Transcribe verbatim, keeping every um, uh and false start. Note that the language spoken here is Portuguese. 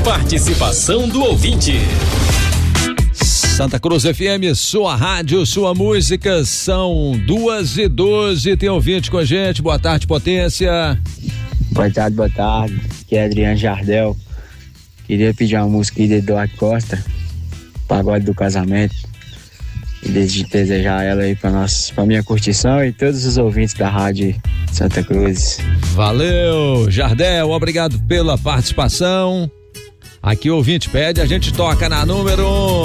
Participação do ouvinte. Santa Cruz F M, sua rádio, sua música, são duas e doze, tem ouvinte com a gente, boa tarde, Potência. Boa tarde, boa tarde, aqui é Adriano Jardel, queria pedir uma música de Eduardo Costa, Pagode do Casamento, e desejar ela aí pra, nós, pra minha curtição e todos os ouvintes da rádio Santa Cruz. Valeu, Jardel, obrigado pela participação. Aqui o ouvinte pede, a gente toca na número um.